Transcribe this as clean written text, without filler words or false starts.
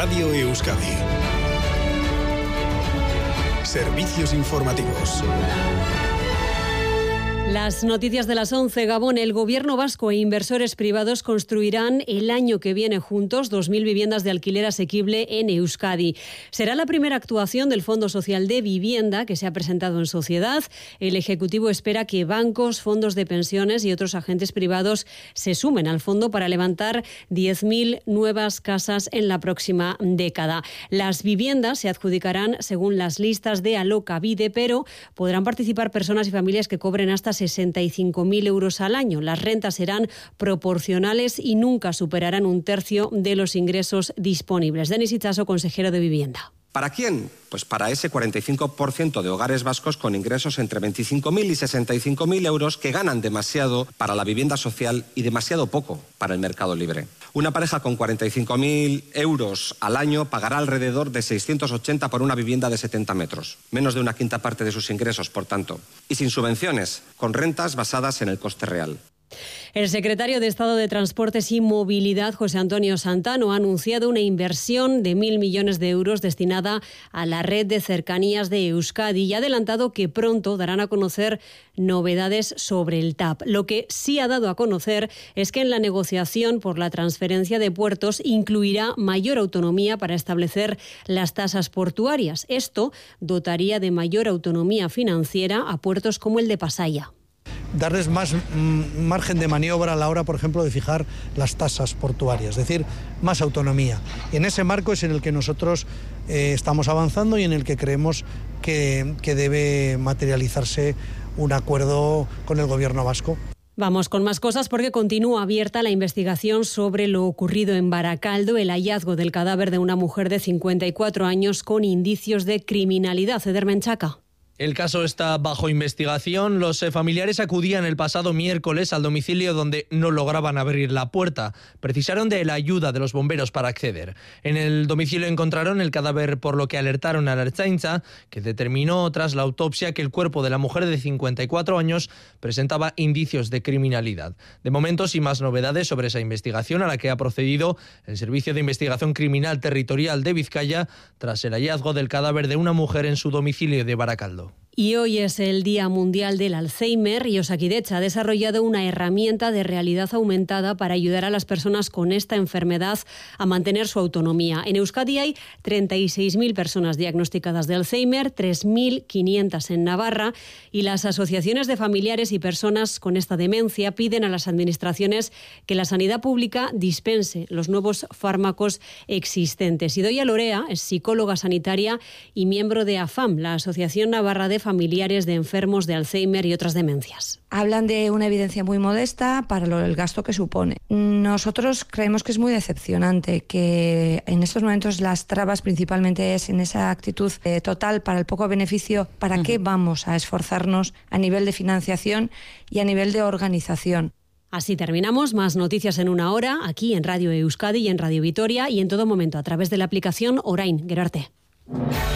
Radio Euskadi. Servicios informativos. Las noticias de las 11. Gabón, el Gobierno vasco e inversores privados construirán el año que viene juntos 2.000 viviendas de alquiler asequible en Euskadi. Será la primera actuación del Fondo Social de Vivienda que se ha presentado en sociedad. El Ejecutivo espera que bancos, fondos de pensiones y otros agentes privados se sumen al fondo para levantar 10.000 nuevas casas en la próxima década. Las viviendas se adjudicarán según las listas de Alokabide, pero podrán participar personas y familias que cobren hasta 65.000 euros al año. Las rentas serán proporcionales y nunca superarán un tercio de los ingresos disponibles. Denis Itxaso, consejero de Vivienda. ¿Para quién? Pues para ese 45% de hogares vascos con ingresos entre 25.000 y 65.000 euros que ganan demasiado para la vivienda social y demasiado poco para el mercado libre. Una pareja con 45.000 euros al año pagará alrededor de 680 por una vivienda de 70 metros, menos de una quinta parte de sus ingresos, por tanto, y sin subvenciones, con rentas basadas en el coste real. El secretario de Estado de Transportes y Movilidad, José Antonio Santano, ha anunciado una inversión de 1.000 millones de euros destinada a la red de cercanías de Euskadi y ha adelantado que pronto darán a conocer novedades sobre el TAP. Lo que sí ha dado a conocer es que en la negociación por la transferencia de puertos incluirá mayor autonomía para establecer las tasas portuarias. Esto dotaría de mayor autonomía financiera a puertos como el de Pasaia. Darles más margen de maniobra a la hora, por ejemplo, de fijar las tasas portuarias, es decir, más autonomía. Y en ese marco es en el que nosotros estamos avanzando y en el que creemos que debe materializarse un acuerdo con el Gobierno vasco. Vamos con más cosas porque continúa abierta la investigación sobre lo ocurrido en Baracaldo, el hallazgo del cadáver de una mujer de 54 años con indicios de criminalidad. Eder Menchaca. El caso está bajo investigación. Los familiares acudían el pasado miércoles al domicilio donde no lograban abrir la puerta. Precisaron de la ayuda de los bomberos para acceder. En el domicilio encontraron el cadáver, por lo que alertaron a la Ertzaintza, que determinó tras la autopsia que el cuerpo de la mujer de 54 años presentaba indicios de criminalidad. De momento, sin más novedades sobre esa investigación a la que ha procedido el Servicio de Investigación Criminal Territorial de Vizcaya tras el hallazgo del cadáver de una mujer en su domicilio de Baracaldo. Y hoy es el Día Mundial del Alzheimer y Osakidetza ha desarrollado una herramienta de realidad aumentada para ayudar a las personas con esta enfermedad a mantener su autonomía. En Euskadi hay 36.000 personas diagnosticadas de Alzheimer, 3.500 en Navarra, y las asociaciones de familiares y personas con esta demencia piden a las administraciones que la sanidad pública dispense los nuevos fármacos existentes. Idoia Lorea es psicóloga sanitaria y miembro de AFAM, la Asociación Navarra de Familiares de Enfermos de Alzheimer y otras demencias. Hablan de una evidencia muy modesta para el gasto que supone. Nosotros creemos que es muy decepcionante, que en estos momentos las trabas principalmente es en esa actitud total para el poco beneficio. ¿Para qué vamos a esforzarnos a nivel de financiación y a nivel de organización? Así terminamos. Más noticias en una hora, aquí en Radio Euskadi y en Radio Vitoria y en todo momento a través de la aplicación Orain. Gero arte.